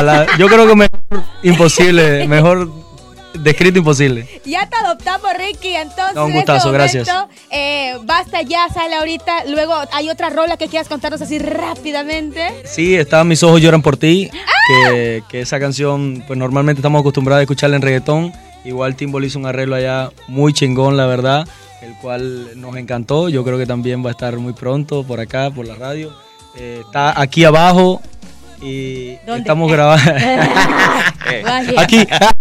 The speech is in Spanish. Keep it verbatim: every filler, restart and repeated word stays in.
La, yo creo que mejor imposible, mejor descrito imposible. Ya te adoptamos, Ricky, entonces No, un gustazo, en este momento, gracias. Eh, basta ya, sale ahorita. Luego hay otra rola que quieras contarnos así rápidamente. Sí, está Mis ojos lloran por ti, ¡ah! que, que esa canción, pues normalmente estamos acostumbrados a escucharla en reggaetón. Igual Timbo hizo un arreglo allá muy chingón, la verdad, el cual nos encantó. Yo creo que también va a estar muy pronto por acá, por la radio. Eh, está aquí abajo y ¿Dónde? estamos grabando. Aquí.